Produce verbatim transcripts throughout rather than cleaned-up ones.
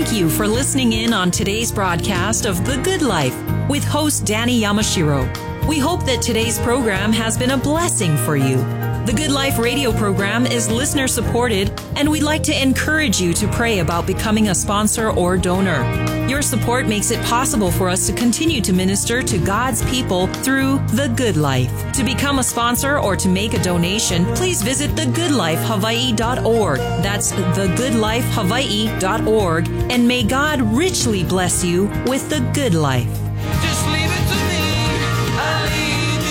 Thank you for listening in on today's broadcast of The Good Life with host Danny Yamashiro. We hope that today's program has been a blessing for you. The Good Life radio program is listener supported, and we'd like to encourage you to pray about becoming a sponsor or donor. Your support makes it possible for us to continue to minister to God's people through The Good Life. To become a sponsor or to make a donation, please visit the good life hawaii dot org. That's the good life hawaii dot org, and may God richly bless you with the good life. Just leave it to me. I leave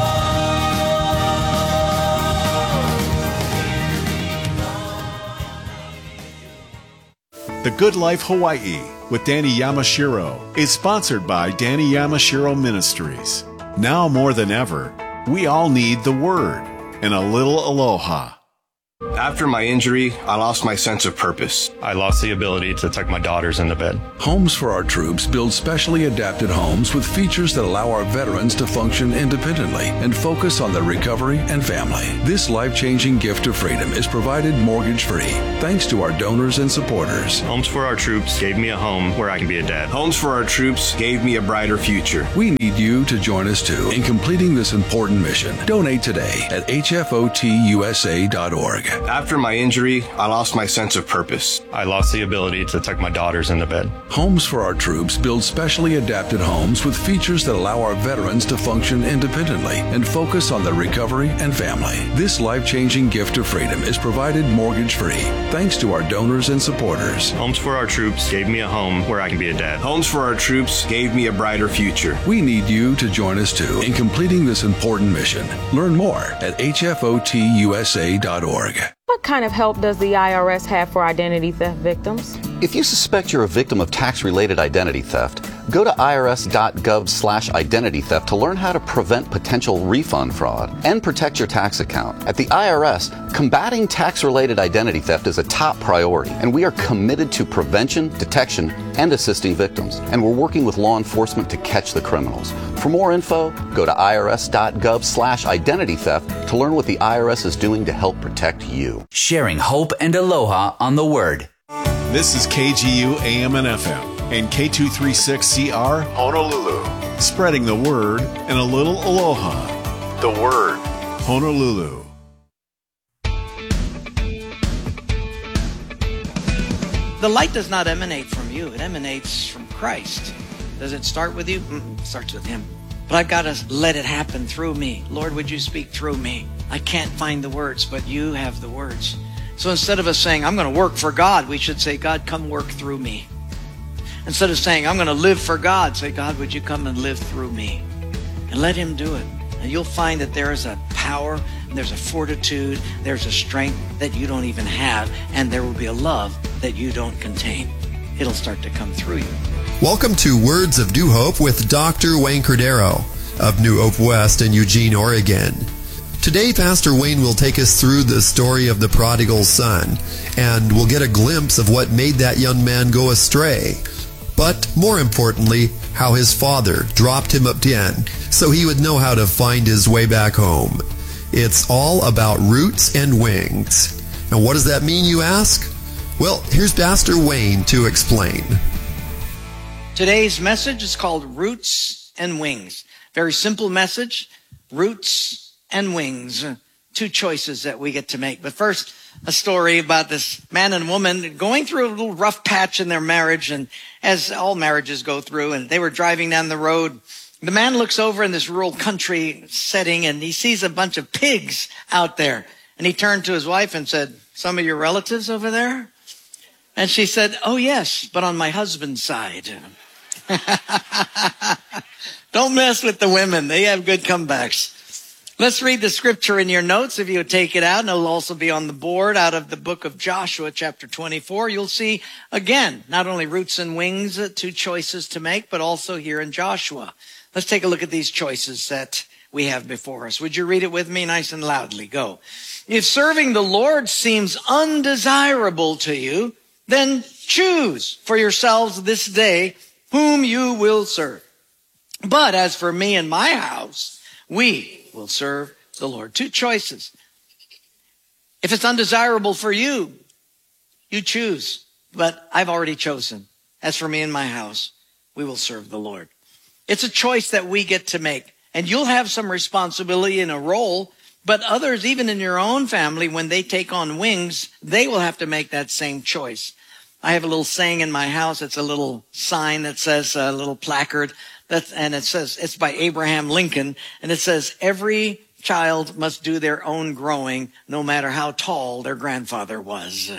you. The Good Life Hawaii with Danny Yamashiro is sponsored by Danny Yamashiro Ministries. Now more than ever, we all need the Word and a little aloha. After my injury, I lost my sense of purpose. I lost the ability to tuck my daughters into bed. Homes for Our Troops builds specially adapted homes with features that allow our veterans to function independently and focus on their recovery and family. This life-changing gift of freedom is provided mortgage-free thanks to our donors and supporters. Homes for Our Troops gave me a home where I can be a dad. Homes for Our Troops gave me a brighter future. We need you to join us too in completing this important mission. Donate today at H F O T U S A dot org. After my injury, I lost my sense of purpose. I lost the ability to tuck my daughters into bed. Homes for Our Troops builds specially adapted homes with features that allow our veterans to function independently and focus on their recovery and family. This life-changing gift of freedom is provided mortgage-free thanks to our donors and supporters. Homes for Our Troops gave me a home where I can be a dad. Homes for Our Troops gave me a brighter future. We need you to join us too in completing this important mission. Learn more at H F O T U S A dot org. What kind of help does the I R S have for identity theft victims? If you suspect you're a victim of tax-related identity theft, go to I R S dot gov slash identity theft to learn how to prevent potential refund fraud and protect your tax account. At the I R S, combating tax-related identity theft is a top priority, and we are committed to prevention, detection, and assisting victims. And we're working with law enforcement to catch the criminals. For more info, go to I R S dot gov slash identity theft to learn what the I R S is doing to help protect you. Sharing hope and aloha on the Word. This is K G U A M and F M and K two thirty-six C R Honolulu. Spreading the Word and a little aloha. The Word, Honolulu. The light does not emanate from you. It emanates from Christ. Does it start with you? Mm-mm, it starts with Him. But I've got to let it happen through me. Lord, would you speak through me? I can't find the words, but you have the words. So instead of us saying, I'm going to work for God, we should say, God, come work through me. Instead of saying, I'm going to live for God, say, God, would you come and live through me? And let Him do it. And you'll find that there is a power, there's a fortitude, there's a strength that you don't even have, and there will be a love that you don't contain. It'll start to come through you. Welcome to Words of New Hope with Doctor Wayne Cordero of New Hope West in Eugene, Oregon. Today, Pastor Wayne will take us through the story of the prodigal son, and we'll get a glimpse of what made that young man go astray. But more importantly, how his father dropped him again so he would know how to find his way back home. It's all about roots and wings. And what does that mean, you ask? Well, here's Pastor Wayne to explain. Today's message is called Roots and Wings. Very simple message, roots and wings, two choices that we get to make. But first, a story about this man and woman going through a little rough patch in their marriage, and as all marriages go through, and they were driving down the road. The man looks over in this rural country setting, and he sees a bunch of pigs out there. And he turned to his wife and said, some of your relatives over there? And she said, oh yes, but on my husband's side. Don't mess with the women. They have good comebacks. Let's read the scripture in your notes. If you would take it out, and it'll also be on the board out of the book of Joshua, chapter twenty-four. You'll see, again, not only roots and wings, two choices to make, but also here in Joshua. Let's take a look at these choices that we have before us. Would you read it with me nice and loudly? Go. If serving the Lord seems undesirable to you, then choose for yourselves this day whom you will serve. But as for me and my house, we will serve the Lord. Two choices. If it's undesirable for you, you choose but I've already chosen. As for me and my house, we will serve the Lord. It's a choice that we get to make. And you'll have some responsibility in a role, but others, even in your own family, when they take on wings, they will have to make that same choice. I have a little saying in my house. It's a little sign that says, a little placard, that's, and it says, it's by Abraham Lincoln, and it says, every child must do their own growing, no matter how tall their grandfather was.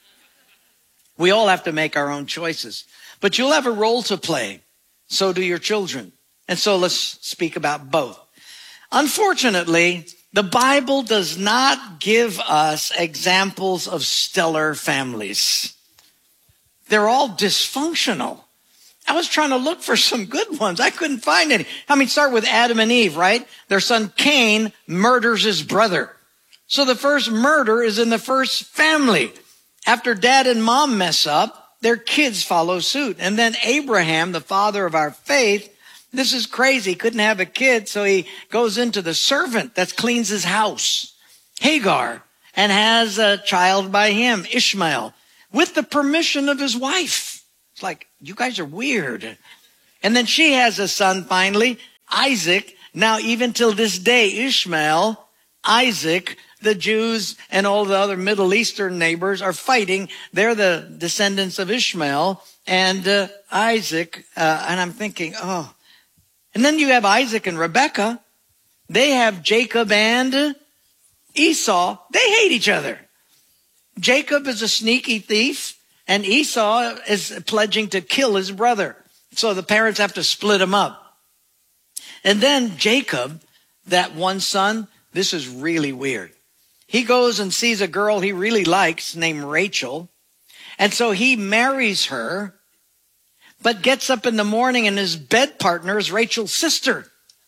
We all have to make our own choices. But you'll have a role to play. So do your children. And so let's speak about both. Unfortunately, the Bible does not give us examples of stellar families. They're all dysfunctional. I was trying to look for some good ones. I couldn't find any. I mean, start with Adam and Eve, right? Their son Cain murders his brother. So the first murder is in the first family. After dad and mom mess up, their kids follow suit. And then Abraham, the father of our faith, this is crazy. Couldn't have a kid, so he goes into the servant that cleans his house, Hagar, and has a child by him, Ishmael, with the permission of his wife. It's like, you guys are weird. And then she has a son finally, Isaac. Now, even till this day, Ishmael, Isaac, the Jews and all the other Middle Eastern neighbors are fighting. They're the descendants of Ishmael and uh, Isaac. Uh, and I'm thinking, oh. And then you have Isaac and Rebekah. They have Jacob and Esau. They hate each other. Jacob is a sneaky thief, and Esau is pledging to kill his brother. So the parents have to split them up. And then Jacob, that one son, this is really weird. He goes and sees a girl he really likes named Rachel. And so he marries her, but gets up in the morning and his bed partner is Rachel's sister.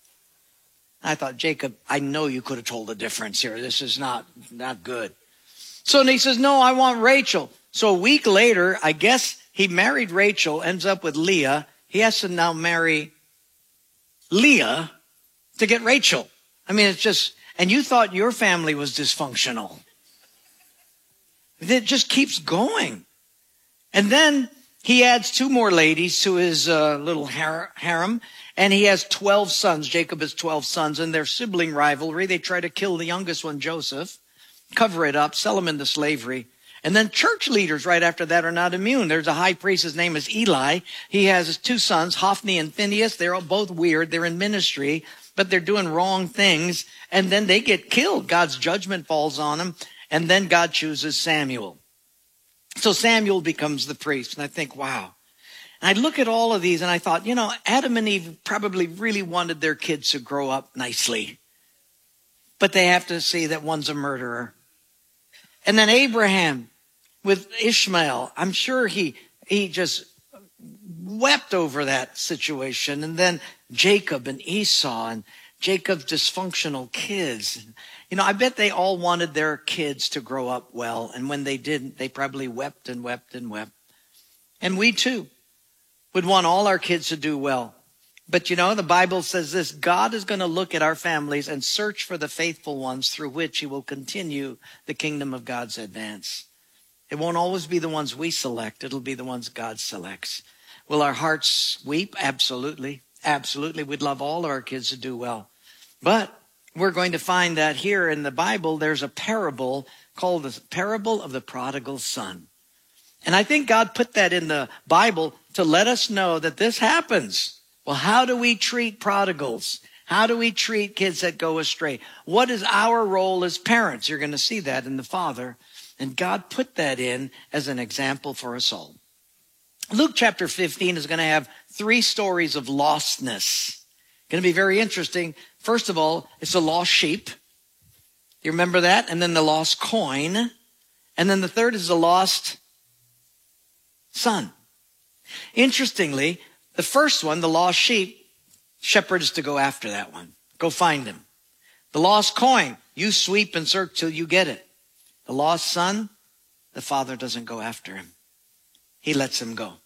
I thought, Jacob, I know you could have told the difference here. This is not, not good. So he says, no, I want Rachel. So a week later, I guess he married Rachel, ends up with Leah. He has to now marry Leah to get Rachel. I mean, it's just, and you thought your family was dysfunctional. It just keeps going. And then he adds two more ladies to his uh, little harem, and he has twelve sons. Jacob has twelve sons, and their sibling rivalry. They try to kill the youngest one, Joseph, cover it up, sell him into slavery. And then church leaders right after that are not immune. There's a high priest. His name is Eli. He has his two sons, Hophni and Phinehas. They're all both weird. They're in ministry, but they're doing wrong things. And then they get killed. God's judgment falls on them. And then God chooses Samuel. So Samuel becomes the priest. And I think, wow. And I look at all of these and I thought, you know, Adam and Eve probably really wanted their kids to grow up nicely. But they have to see that one's a murderer. And then Abraham with Ishmael, I'm sure he he just wept over that situation. And then Jacob and Esau and Jacob's dysfunctional kids. You know, I bet they all wanted their kids to grow up well. And when they didn't, they probably wept and wept and wept. And we too would want all our kids to do well. But you know, the Bible says this, God is going to look at our families and search for the faithful ones through which he will continue the kingdom of God's advance. It won't always be the ones we select. It'll be the ones God selects. Will our hearts weep? Absolutely. Absolutely. We'd love all of our kids to do well. But we're going to find that here in the Bible, there's a parable called the parable of the prodigal son. And I think God put that in the Bible to let us know that this happens. Well, how do we treat prodigals? How do we treat kids that go astray? What is our role as parents? You're going to see that in the Father. And God put that in as an example for us all. Luke chapter fifteen is going to have three stories of lostness. Going to be very interesting. First of all, it's the lost sheep. You remember that? And then the lost coin. And then the third is the lost son. Interestingly, the first one, the lost sheep, shepherd is to go after that one. Go find him. The lost coin, you sweep and search till you get it. The lost son, the father doesn't go after him. He lets him go.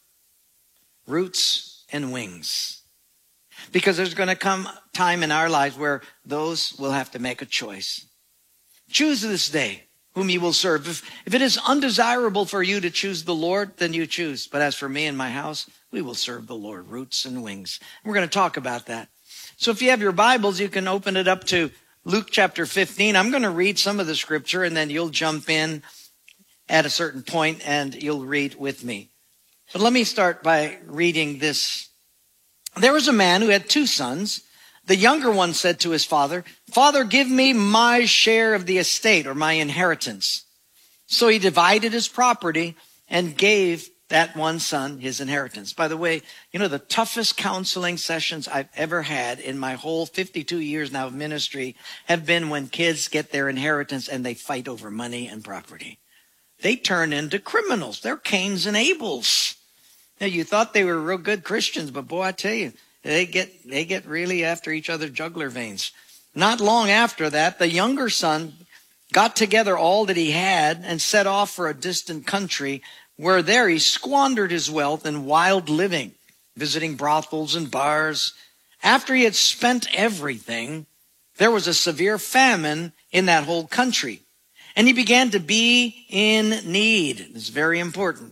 Roots and wings. Because there's going to come time in our lives where those will have to make a choice. Choose this day whom you will serve. If, if it is undesirable for you to choose the Lord, then you choose. But as for me and my house, we will serve the Lord, roots and wings. We're going to talk about that. So if you have your Bibles, you can open it up to Luke chapter fifteen. I'm going to read some of the scripture, and then you'll jump in at a certain point and you'll read with me. But let me start by reading this. There was a man who had two sons. The younger one said to his father, "Father, give me my share of the estate," or my inheritance. So he divided his property and gave that one son his inheritance. By the way, you know, the toughest counseling sessions I've ever had in my whole fifty-two years now of ministry have been when kids get their inheritance and they fight over money and property. They turn into criminals. They're Cains and Abels. Now, you thought they were real good Christians, but boy, I tell you, they get, they get really after each other's jugular veins. Not long after that, the younger son got together all that he had and set off for a distant country, where there he squandered his wealth in wild living, visiting brothels and bars. After he had spent everything, there was a severe famine in that whole country, and he began to be in need. It's very important.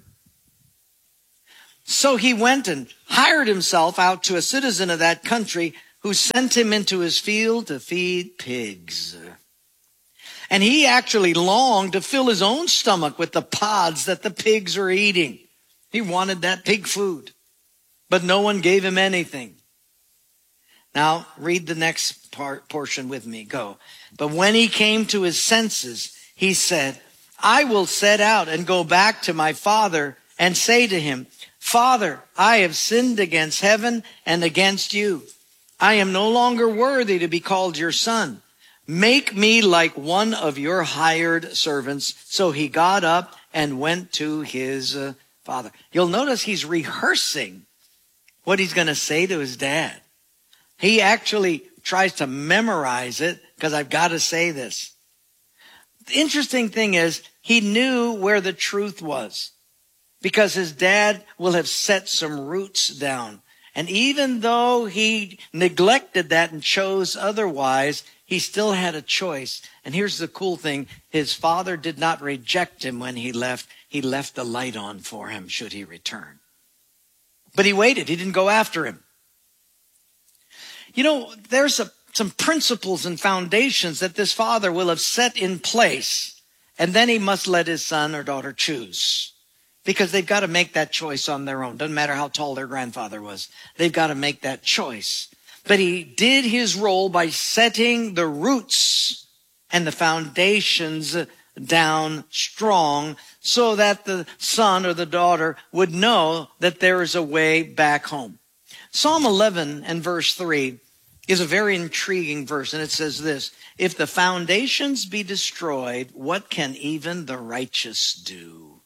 So he went and hired himself out to a citizen of that country, who sent him into his field to feed pigs. And he actually longed to fill his own stomach with the pods that the pigs are eating. He wanted that pig food, but no one gave him anything. Now, read the next part, portion with me. Go. But when he came to his senses, he said, "I will set out and go back to my father and say to him, 'Father, I have sinned against heaven and against you. I am no longer worthy to be called your son. Make me like one of your hired servants.' So he got up and went to his uh, father." You'll notice he's rehearsing what he's going to say to his dad. He actually tries to memorize it, because I've got to say this. The interesting thing is, he knew where the truth was, because his dad will have set some roots down. And even though he neglected that and chose otherwise, he still had a choice. And here's the cool thing. His father did not reject him when he left. He left the light on for him should he return. But he waited. He didn't go after him. You know, there's a, some principles and foundations that this father will have set in place. And then he must let his son or daughter choose, because they've got to make that choice on their own. Doesn't matter how tall their grandfather was. They've got to make that choice. But he did his role by setting the roots and the foundations down strong, so that the son or the daughter would know that there is a way back home. Psalm eleven and verse three is a very intriguing verse, and it says this: "If the foundations be destroyed, what can even the righteous do?"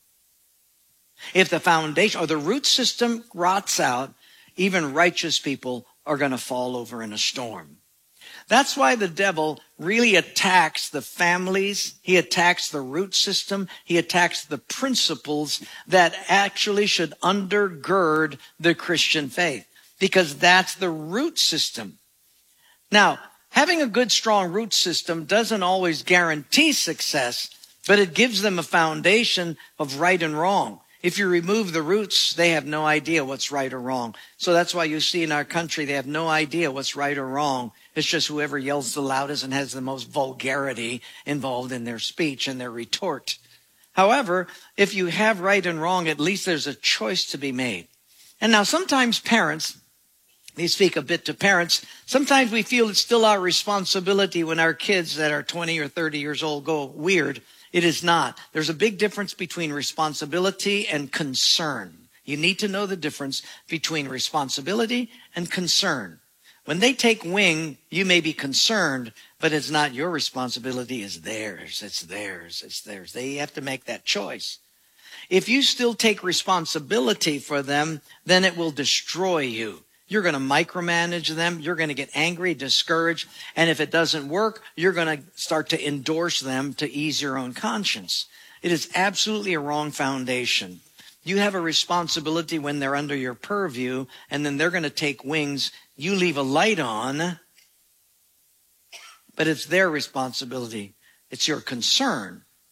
If the foundation or the root system rots out, even righteous people are going to fall over in a storm. That's why the devil really attacks the families. He attacks the root system. He attacks the principles that actually should undergird the Christian faith, because that's the root system. Now, having a good, strong root system doesn't always guarantee success, but it gives them a foundation of right and wrong. If you remove the roots, they have no idea what's right or wrong. So that's why you see in our country, they have no idea what's right or wrong. It's just whoever yells the loudest and has the most vulgarity involved in their speech and their retort. However, if you have right and wrong, at least there's a choice to be made. And now sometimes parents, they speak a bit to parents, sometimes we feel it's still our responsibility when our kids that are twenty or thirty years old go weird. It is not. There's a big difference between responsibility and concern. You need to know the difference between responsibility and concern. When they take wing, you may be concerned, but it's not your responsibility. It's theirs. It's theirs. It's theirs. They have to make that choice. If you still take responsibility for them, then it will destroy you. You're going to micromanage them. You're going to get angry, discouraged. And if it doesn't work, you're going to start to endorse them to ease your own conscience. It is absolutely a wrong foundation. You have a responsibility when they're under your purview, and then they're going to take wings. You leave a light on, but it's their responsibility. It's your concern,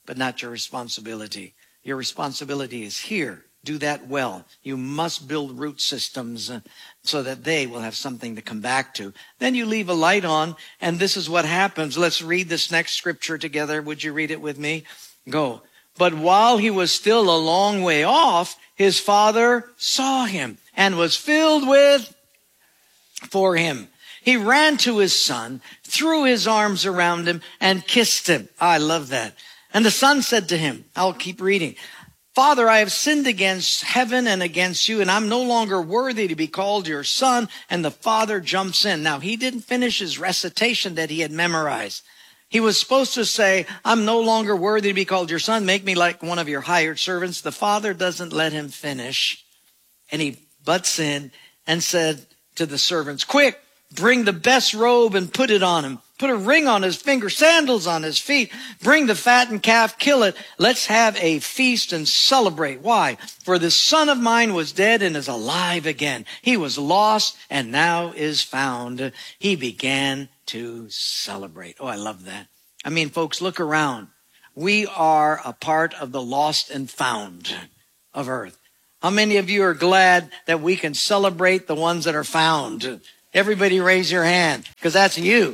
but not your responsibility. Your responsibility is here. Do that well. You must build root systems uh, so that they will have something to come back to. Then you leave a light on, and this is what happens. Let's read this next scripture together. Would you read it with me? Go. But while he was still a long way off, his father saw him and was filled with for him. He ran to his son, threw his arms around him, and kissed him. I love that. And the son said to him, I'll keep reading, Father, I have sinned against heaven and against you, and I'm no longer worthy to be called your son. And the father jumps in. Now, he didn't finish his recitation that he had memorized. He was supposed to say, I'm no longer worthy to be called your son. Make me like one of your hired servants. The father doesn't let him finish. And he butts in and said to the servants, quick, bring the best robe and put it on him. Put a ring on his finger, sandals on his feet. Bring the fattened calf, kill it. Let's have a feast and celebrate. Why? For this son of mine was dead and is alive again. He was lost and now is found. He began to celebrate. Oh, I love that. I mean, folks, look around. We are a part of the lost and found of earth. How many of you are glad that we can celebrate the ones that are found? Everybody raise your hand, because that's you.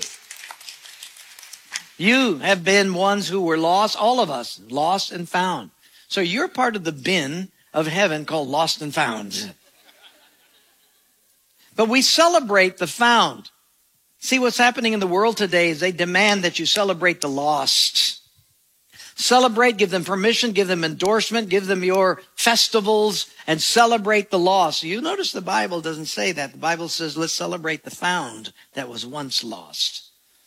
You have been ones who were lost, all of us, lost and found. So you're part of the bin of heaven called lost and found. But we celebrate the found. See, what's happening in the world today is they demand that you celebrate the lost. Celebrate, give them permission, give them endorsement, give them your festivals, and celebrate the lost. You notice the Bible doesn't say that. The Bible says, let's celebrate the found that was once lost.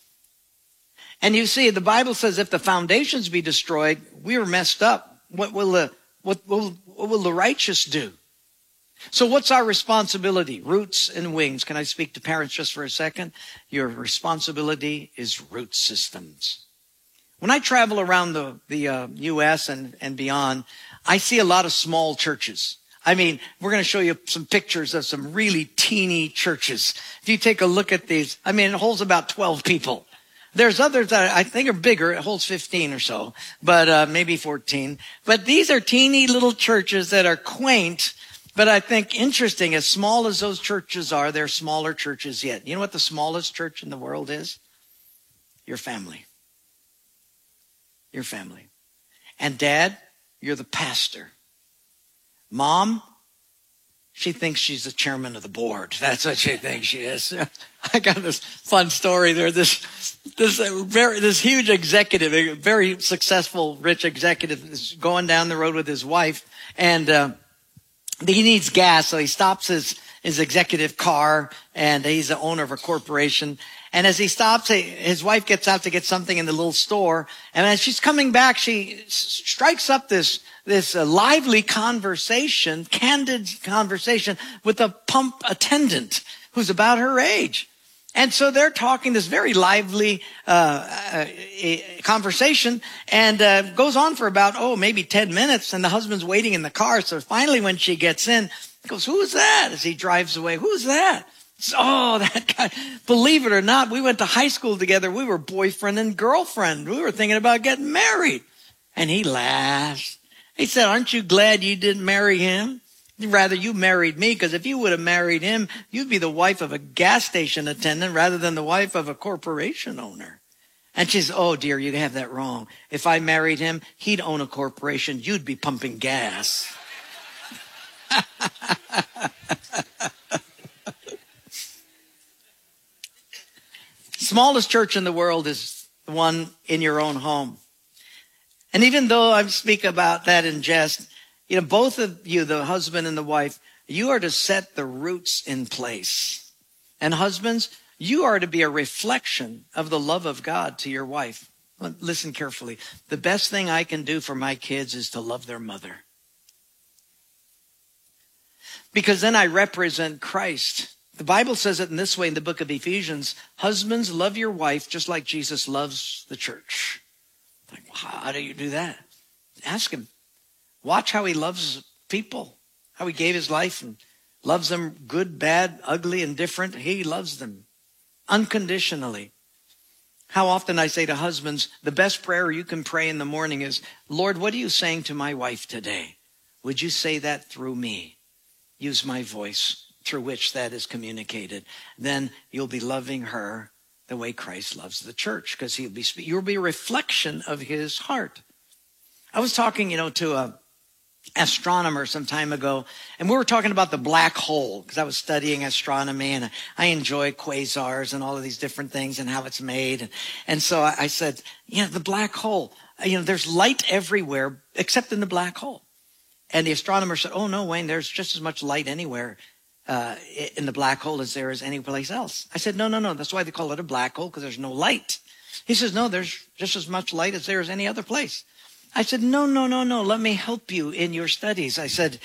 And you see, the Bible says if the foundations be destroyed, we are messed up. What will the, what will, what will the righteous do? So what's our responsibility? Roots and wings. Can I speak to parents just for a second? Your responsibility is root systems. When I travel around the, the uh, U S and, and beyond, I see a lot of small churches. I mean, we're going to show you some pictures of some really teeny churches. If you take a look at these, I mean, it holds about twelve people. There's others that I think are bigger. It holds fifteen or so, but uh, maybe fourteen. But these are teeny little churches that are quaint, but I think interesting. As small as those churches are, they're smaller churches yet. You know what the smallest church in the world is? Your family. Your family. And Dad, you're the pastor. Mom, she thinks she's the chairman of the board. That's what she thinks she is. I got this fun story there. This, this very, this huge executive, a very successful, rich executive is going down the road with his wife, and uh, he needs gas. So he stops his, his executive car, and he's the owner of a corporation. And as he stops, his wife gets out to get something in the little store. And as she's coming back, she strikes up this, this uh, lively conversation, candid conversation with a pump attendant who's about her age. And so they're talking this very lively uh, uh, conversation, and uh, goes on for about, oh, maybe ten minutes. And the husband's waiting in the car. So finally, when she gets in, he goes, "Who's that?" As he drives away, "Who's that?" Oh, that guy. Believe it or not, we went to high school together. We were boyfriend and girlfriend. We were thinking about getting married. And he laughed. He said, "Aren't you glad you didn't marry him? Rather, you married me, because if you would have married him, you'd be the wife of a gas station attendant rather than the wife of a corporation owner." And she says, "Oh, dear, you have that wrong. If I married him, he'd own a corporation. You'd be pumping gas." Smallest church in the world is the one in your own home. And even though I speak about that in jest, you know, both of you, the husband and the wife, you are to set the roots in place. And husbands, you are to be a reflection of the love of God to your wife. Listen carefully. The best thing I can do for my kids is to love their mother. Because then I represent Christ. The Bible says it in this way in the book of Ephesians: husbands, love your wife just like Jesus loves the church. Like, how do you do that? Ask him. Watch how he loves people, how he gave his life and loves them good, bad, ugly, and different. He loves them unconditionally. How often I say to husbands, the best prayer you can pray in the morning is, Lord, what are you saying to my wife today? Would you say that through me? Use my voice through which that is communicated. Then you'll be loving her the way Christ loves the church, because he'll be, you'll be a reflection of his heart. I was talking, you know, to a astronomer some time ago, and we were talking about the black hole, because I was studying astronomy, and I enjoy quasars and all of these different things and how it's made. And, and so I said, yeah, the black hole, you know, there's light everywhere except in the black hole. And the astronomer said, oh no, Wayne, there's just as much light anywhere uh, in the black hole as there is any place else. I said, no, no, no, that's why they call it a black hole, because there's no light. He says, no, there's just as much light as there is any other place. I said, no, no, no, no, let me help you in your studies. I said,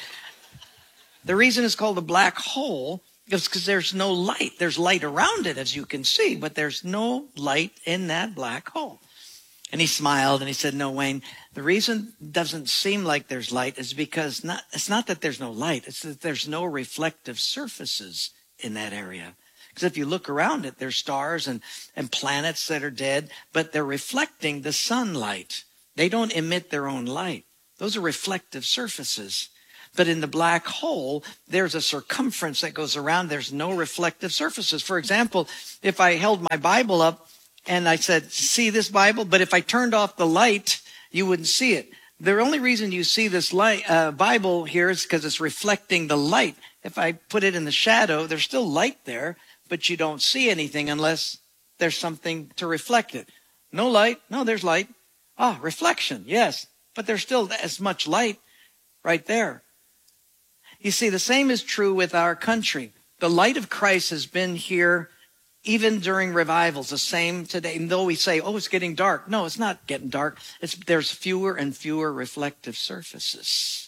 the reason it's called a black hole is because there's no light. There's light around it, as you can see, but there's no light in that black hole. And he smiled and he said, no, Wayne, the reason it doesn't seem like there's light is because not, it's not that there's no light. It's that there's no reflective surfaces in that area. Because if you look around it, there's stars and, and planets that are dead, but they're reflecting the sunlight. They don't emit their own light. Those are reflective surfaces. But in the black hole, there's a circumference that goes around. There's no reflective surfaces. For example, if I held my Bible up and I said, see this Bible? But if I turned off the light, you wouldn't see it. The only reason you see this light, uh, Bible here is because it's reflecting the light. If I put it in the shadow, there's still light there, but you don't see anything unless there's something to reflect it. No light. No, there's light. Ah, reflection, yes, but there's still as much light right there. You see, the same is true with our country. The light of Christ has been here even during revivals, the same today. And though we say, oh, it's getting dark. No, it's not getting dark. It's, there's fewer and fewer reflective surfaces.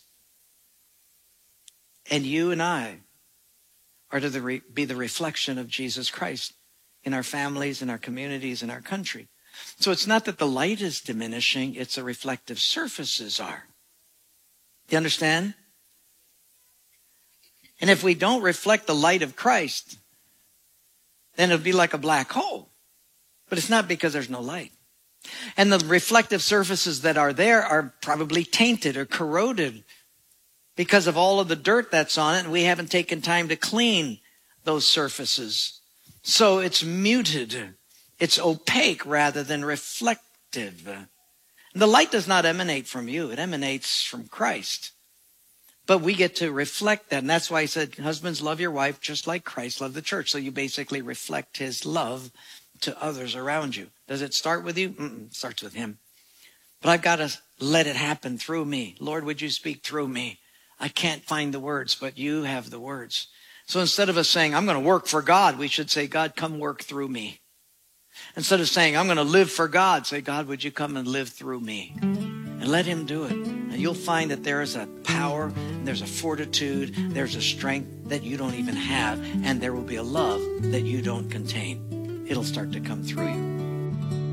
And you and I are to the re- be the reflection of Jesus Christ in our families, in our communities, in our country. So it's not that the light is diminishing, it's the reflective surfaces are. You understand? And if we don't reflect the light of Christ, then it'll be like a black hole. But it's not because there's no light. And the reflective surfaces that are there are probably tainted or corroded because of all of the dirt that's on it, and we haven't taken time to clean those surfaces. So it's muted. It's opaque rather than reflective. The light does not emanate from you. It emanates from Christ. But we get to reflect that. And that's why he said, husbands, love your wife just like Christ loved the church. So you basically reflect his love to others around you. Does it start with you? Mm-mm, it starts with him. But I've got to let it happen through me. Lord, would you speak through me? I can't find the words, but you have the words. So instead of us saying, I'm going to work for God, we should say, God, come work through me. Instead of saying, I'm going to live for God, say, God, would you come and live through me? And let him do it. And you'll find that there is a power, and there's a fortitude, there's a strength that you don't even have, and there will be a love that you don't contain. It'll start to come through you.